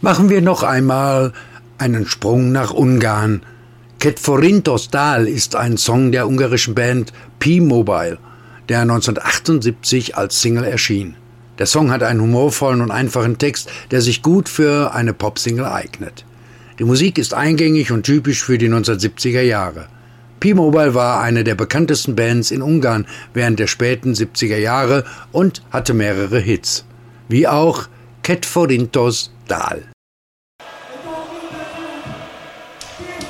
Machen wir noch einmal einen Sprung nach Ungarn. Ketforintos Dal ist ein Song der ungarischen Band P-Mobile, der 1978 als Single erschien. Der Song hat einen humorvollen und einfachen Text, der sich gut für eine Popsingle eignet. Die Musik ist eingängig und typisch für die 1970er Jahre. P-Mobile war eine der bekanntesten Bands in Ungarn während der späten 70er Jahre und hatte mehrere Hits, wie auch Ketforintos Dal.